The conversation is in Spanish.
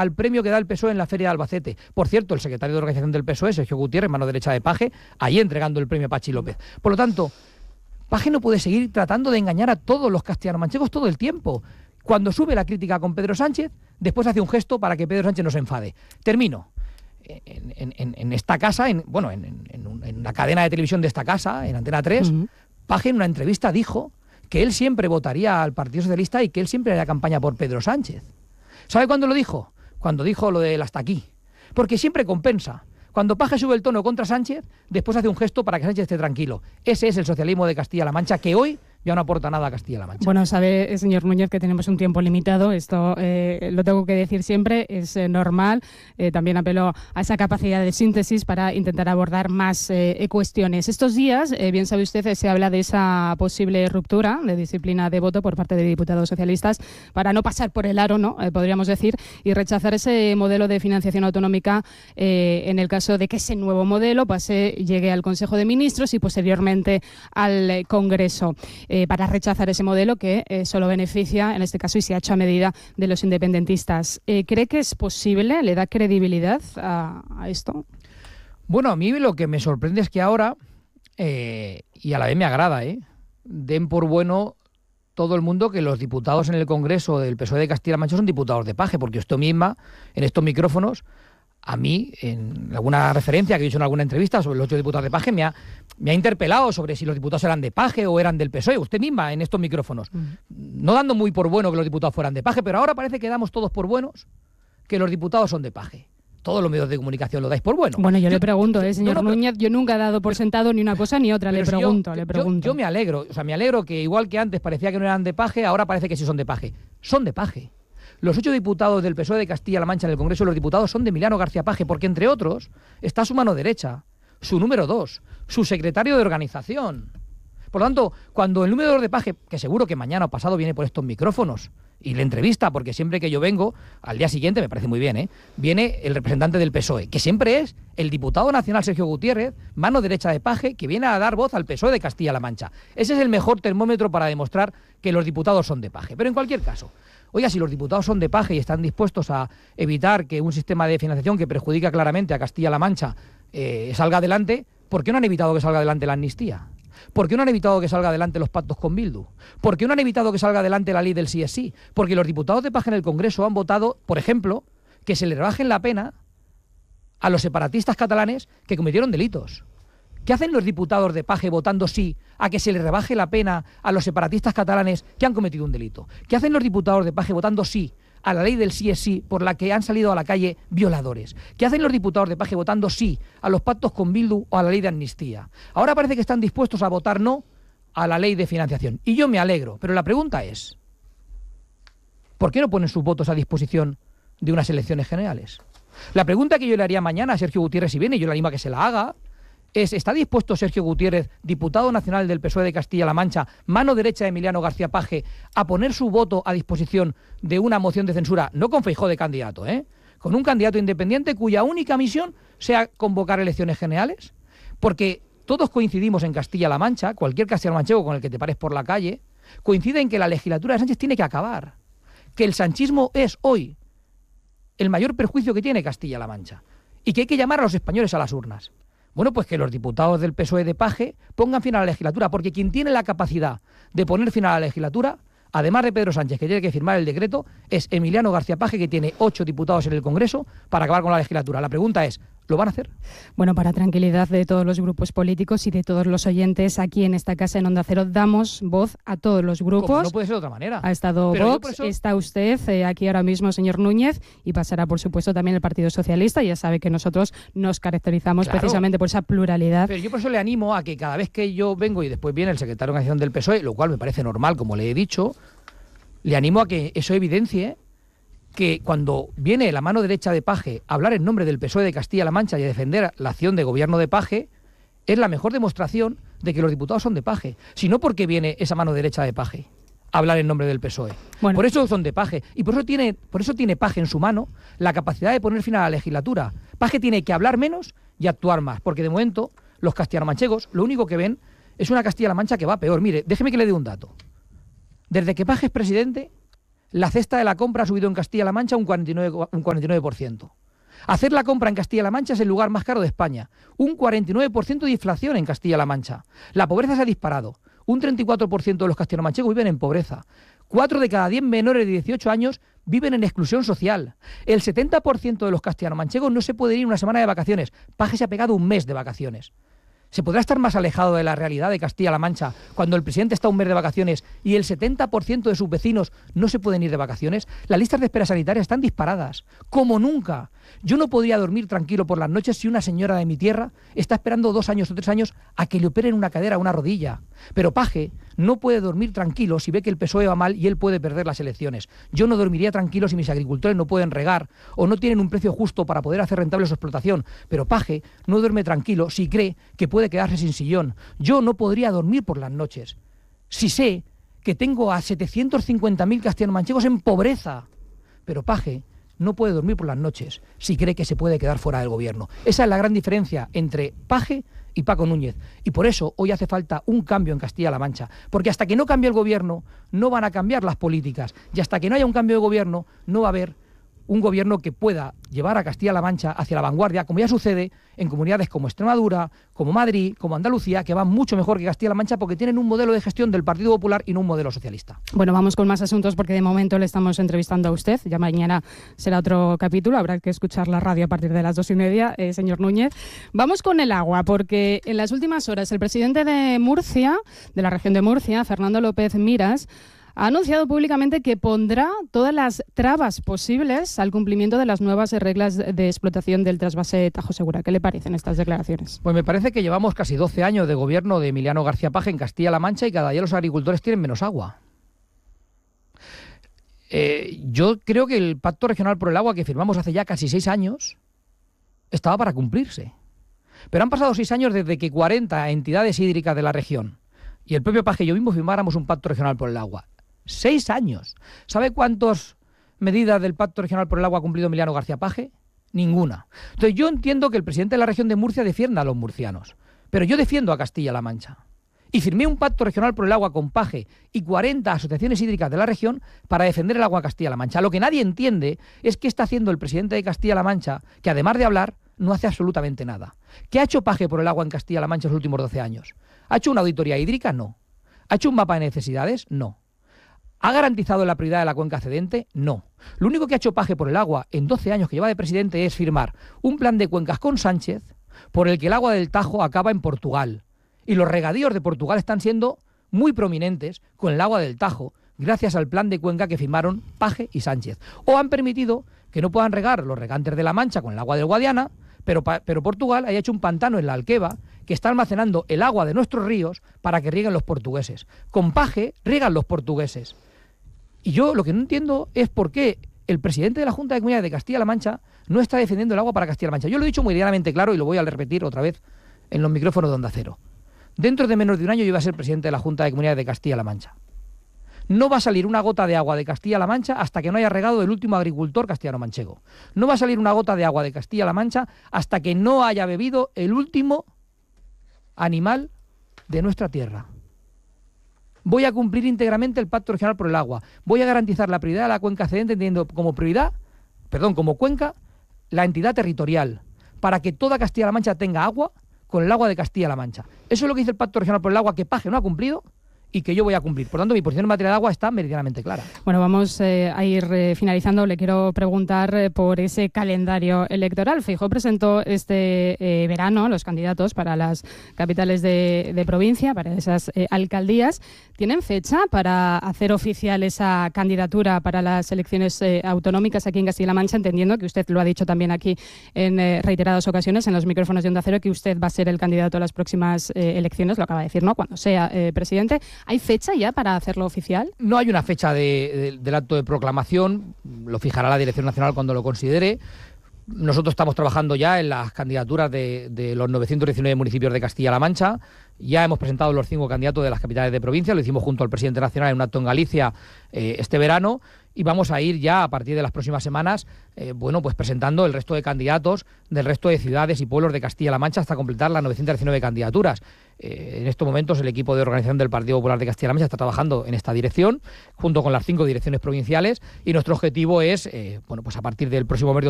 al premio que da el PSOE en la Feria de Albacete. Por cierto, el secretario de organización del PSOE, Sergio Gutiérrez, mano derecha de Paje, ahí entregando el premio a Pachi López. Por lo tanto, Paje no puede seguir tratando de engañar a todos los castellano-manchegos todo el tiempo. Cuando sube la crítica con Pedro Sánchez, después hace un gesto para que Pedro Sánchez no se enfade. Termino. En esta casa, en la cadena de televisión de esta casa, en Antena 3, Paje en una entrevista dijo que él siempre votaría al Partido Socialista y que él siempre haría campaña por Pedro Sánchez. ¿Sabe cuándo lo dijo? Cuando dijo lo del hasta aquí. Porque siempre compensa. Cuando Paje sube el tono contra Sánchez, después hace un gesto para que Sánchez esté tranquilo. Ese es el socialismo de Castilla-La Mancha, que hoy ya no aporta nada a Castilla-La Mancha. Bueno, sabe, señor Núñez, que tenemos un tiempo limitado. Esto lo tengo que decir siempre, es normal. También apelo a esa capacidad de síntesis para intentar abordar más cuestiones. Estos días, bien sabe usted, se habla de esa posible ruptura de disciplina de voto por parte de diputados socialistas para no pasar por el aro, ¿no? Podríamos decir, y rechazar ese modelo de financiación autonómica en el caso de que ese nuevo modelo llegue al Consejo de Ministros y posteriormente al Congreso. Para rechazar ese modelo que solo beneficia, en este caso, y se ha hecho a medida de los independentistas. ¿Cree que es posible? ¿Le da credibilidad a esto? Bueno, a mí lo que me sorprende es que ahora, y a la vez me agrada, den por bueno todo el mundo que los diputados en el Congreso del PSOE de Castilla-La Mancha son diputados de Paje, porque usted misma, en estos micrófonos, a mí, en alguna referencia que he dicho en alguna entrevista sobre los 8 diputados de Paje, me ha interpelado sobre si los diputados eran de Paje o eran del PSOE, usted misma en estos micrófonos. No dando muy por bueno que los diputados fueran de Paje, pero ahora parece que damos todos por buenos que los diputados son de Paje. Todos los medios de comunicación lo dais por bueno. Bueno, yo le pregunto, señor Núñez, yo nunca he dado por sentado ni una cosa ni otra, le pregunto. Yo me alegro, me alegro que igual que antes parecía que no eran de Paje, ahora parece que sí son de Paje. Son de Paje. Los 8 diputados del PSOE de Castilla-La Mancha en el Congreso de los Diputados son de Emiliano García Paje, porque entre otros está su mano derecha, su número 2, su secretario de organización. Por lo tanto, cuando el número 2 de Paje, que seguro que mañana o pasado viene por estos micrófonos y le entrevista, porque siempre que yo vengo, al día siguiente, me parece muy bien, viene el representante del PSOE, que siempre es el diputado nacional Sergio Gutiérrez, mano derecha de Paje, que viene a dar voz al PSOE de Castilla-La Mancha. Ese es el mejor termómetro para demostrar que los diputados son de Paje. Pero en cualquier caso, oiga, si los diputados son de Paje y están dispuestos a evitar que un sistema de financiación que perjudica claramente a Castilla-La Mancha salga adelante, ¿por qué no han evitado que salga adelante la amnistía? ¿Por qué no han evitado que salga adelante los pactos con Bildu? ¿Por qué no han evitado que salga adelante la ley del sí es sí? Porque los diputados de Paje en el Congreso han votado, por ejemplo, que se le rebajen la pena a los separatistas catalanes que cometieron delitos. ¿Qué hacen los diputados de Paje votando sí a que se le rebaje la pena a los separatistas catalanes que han cometido un delito? ¿Qué hacen los diputados de Paje votando sí a la ley del sí es sí por la que han salido a la calle violadores? ¿Qué hacen los diputados de Paje votando sí a los pactos con Bildu o a la ley de amnistía? Ahora parece que están dispuestos a votar no a la ley de financiación. Y yo me alegro, pero la pregunta es, ¿por qué no ponen sus votos a disposición de unas elecciones generales? La pregunta que yo le haría mañana a Sergio Gutiérrez si viene, y yo le animo a que se la haga, ¿está dispuesto Sergio Gutiérrez, diputado nacional del PSOE de Castilla-La Mancha, mano derecha de Emiliano García Paje, a poner su voto a disposición de una moción de censura, no con Feijóo de candidato, con un candidato independiente cuya única misión sea convocar elecciones generales? Porque todos coincidimos en Castilla-La Mancha, cualquier castellano-manchego con el que te pares por la calle, coincide en que la legislatura de Sánchez tiene que acabar, que el sanchismo es hoy el mayor perjuicio que tiene Castilla-La Mancha y que hay que llamar a los españoles a las urnas. Bueno, pues que los diputados del PSOE de Paje pongan fin a la legislatura, porque quien tiene la capacidad de poner fin a la legislatura, además de Pedro Sánchez, que tiene que firmar el decreto, es Emiliano García Paje, que tiene 8 diputados en el Congreso para acabar con la legislatura. La pregunta es, ¿lo van a hacer? Bueno, para tranquilidad de todos los grupos políticos y de todos los oyentes, aquí en esta casa en Onda Cero damos voz a todos los grupos. ¿Cómo? No puede ser de otra manera. Ha estado pero Vox, está usted aquí ahora mismo, señor Núñez, y pasará, por supuesto, también el Partido Socialista. Ya sabe que nosotros nos caracterizamos precisamente por esa pluralidad. Pero yo por eso le animo a que cada vez que yo vengo y después viene el secretario de organización del PSOE, lo cual me parece normal, como le he dicho, le animo a que eso evidencie que cuando viene la mano derecha de Paje a hablar en nombre del PSOE de Castilla-La Mancha y a defender la acción de gobierno de Paje, es la mejor demostración de que los diputados son de Paje, sino porque viene esa mano derecha de Paje a hablar en nombre del PSOE. Bueno. Por eso son de Paje, y por eso tiene Paje en su mano la capacidad de poner fin a la legislatura. Paje tiene que hablar menos y actuar más, porque de momento los castellano-manchegos lo único que ven es una Castilla-La Mancha que va peor. Mire, déjeme que le dé un dato. Desde que Paje es presidente, La cesta de la compra ha subido en Castilla-La Mancha un 49%. Hacer la compra en Castilla-La Mancha es el lugar más caro de España. Un 49% de inflación en Castilla-La Mancha. La pobreza se ha disparado. Un 34% de los castellanomanchegos viven en pobreza. 4 de cada 10 menores de 18 años viven en exclusión social. El 70% de los castellanomanchegos no se puede ir una semana de vacaciones. Paje se ha pegado un mes de vacaciones. ¿Se podrá estar más alejado de la realidad de Castilla-La Mancha cuando el presidente está un mes de vacaciones y el 70% de sus vecinos no se pueden ir de vacaciones? Las listas de espera sanitarias están disparadas, como nunca. Yo no podría dormir tranquilo por las noches si una señora de mi tierra está esperando 2 años o 3 años a que le operen una cadera o una rodilla. Pero Paje no puede dormir tranquilo si ve que el PSOE va mal y él puede perder las elecciones. Yo no dormiría tranquilo si mis agricultores no pueden regar o no tienen un precio justo para poder hacer rentable su explotación. Pero Paje no duerme tranquilo si cree que puede quedarse sin sillón. Yo no podría dormir por las noches si sé que tengo a 750.000 castellanomanchegos en pobreza. Pero Paje no puede dormir por las noches si cree que se puede quedar fuera del gobierno. Esa es la gran diferencia entre Paje y Paco Núñez. Y por eso hoy hace falta un cambio en Castilla-La Mancha. Porque hasta que no cambie el gobierno, no van a cambiar las políticas. Y hasta que no haya un cambio de gobierno, no va a haber un gobierno que pueda llevar a Castilla-La Mancha hacia la vanguardia, como ya sucede en comunidades como Extremadura, como Madrid, como Andalucía, que van mucho mejor que Castilla-La Mancha porque tienen un modelo de gestión del Partido Popular y no un modelo socialista. Bueno, vamos con más asuntos porque de momento le estamos entrevistando a usted. Ya mañana será otro capítulo, habrá que escuchar la radio a partir de las 2:30, señor Núñez. Vamos con el agua, porque en las últimas horas el presidente de Murcia, de la región de Murcia, Fernando López Miras, ha anunciado públicamente que pondrá todas las trabas posibles al cumplimiento de las nuevas reglas de explotación del trasvase Tajo Segura. ¿Qué le parecen estas declaraciones? Pues me parece que llevamos casi 12 años de gobierno de Emiliano García Paje en Castilla-La Mancha y cada día los agricultores tienen menos agua. Yo creo que el Pacto Regional por el Agua que firmamos hace ya casi 6 años estaba para cumplirse. Pero han pasado 6 años desde que 40 entidades hídricas de la región y el propio Paje y yo mismo firmáramos un Pacto Regional por el Agua. 6 años. ¿Sabe cuántas medidas del Pacto Regional por el Agua ha cumplido Emiliano García Paje? Ninguna. Entonces yo entiendo que el presidente de la región de Murcia defienda a los murcianos, pero yo defiendo a Castilla-La Mancha. Y firmé un Pacto Regional por el Agua con Paje y 40 asociaciones hídricas de la región para defender el agua a Castilla-La Mancha. Lo que nadie entiende es qué está haciendo el presidente de Castilla-La Mancha, que además de hablar, no hace absolutamente nada. ¿Qué ha hecho Paje por el agua en Castilla-La Mancha en los últimos 12 años? ¿Ha hecho una auditoría hídrica? No. ¿Ha hecho un mapa de necesidades? No. ¿Ha garantizado la prioridad de la cuenca cedente? No. Lo único que ha hecho Paje por el agua en 12 años que lleva de presidente es firmar un plan de cuencas con Sánchez por el que el agua del Tajo acaba en Portugal. Y los regadíos de Portugal están siendo muy prominentes con el agua del Tajo gracias al plan de cuenca que firmaron Paje y Sánchez. O han permitido que no puedan regar los regantes de La Mancha con el agua del Guadiana, pero Portugal haya hecho un pantano en la Alqueva que está almacenando el agua de nuestros ríos para que rieguen los portugueses. Con Paje riegan los portugueses. Y yo lo que no entiendo es por qué el presidente de la Junta de Comunidades de Castilla-La Mancha no está defendiendo el agua para Castilla-La Mancha. Yo lo he dicho meridianamente claro y lo voy a repetir otra vez en los micrófonos de Onda Cero. Dentro de menos de un año yo voy a ser presidente de la Junta de Comunidades de Castilla-La Mancha. No va a salir una gota de agua de Castilla-La Mancha hasta que no haya regado el último agricultor castellano-manchego. No va a salir una gota de agua de Castilla-La Mancha hasta que no haya bebido el último animal de nuestra tierra. Voy a cumplir íntegramente el Pacto Regional por el Agua. Voy a garantizar la prioridad de la cuenca cedente, teniendo como como cuenca, la entidad territorial, para que toda Castilla-La Mancha tenga agua con el agua de Castilla-La Mancha. Eso es lo que dice el Pacto Regional por el Agua, que Paje no ha cumplido y que yo voy a cumplir. Por tanto, mi posición en materia de agua está meridianamente clara. Bueno, vamos a ir finalizando. Le quiero preguntar por ese calendario electoral. Feijóo presentó este verano los candidatos para las capitales de provincia, para esas alcaldías. ¿Tienen fecha para hacer oficial esa candidatura para las elecciones autonómicas aquí en Castilla-La Mancha, entendiendo que usted lo ha dicho también aquí en reiteradas ocasiones en los micrófonos de Onda Cero, que usted va a ser el candidato a las próximas elecciones, lo acaba de decir, ¿no?, cuando sea presidente? ¿Hay fecha ya para hacerlo oficial? No hay una fecha del acto de proclamación, lo fijará la Dirección Nacional cuando lo considere. Nosotros estamos trabajando ya en las candidaturas de los 919 municipios de Castilla-La Mancha. Ya hemos presentado los 5 candidatos de las capitales de provincia. Lo hicimos junto al presidente nacional en un acto en Galicia este verano. Y vamos a ir ya a partir de las próximas semanas pues presentando el resto de candidatos del resto de ciudades y pueblos de Castilla-La Mancha hasta completar las 919 candidaturas. En estos momentos el equipo de organización del Partido Popular de Castilla-La Mancha está trabajando en esta dirección junto con las 5 direcciones provinciales, y nuestro objetivo es pues a partir del próximo mes